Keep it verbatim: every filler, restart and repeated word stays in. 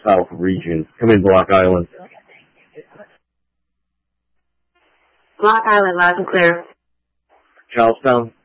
South region. Come in, Block Island. Block Island, loud and clear. Charlestown.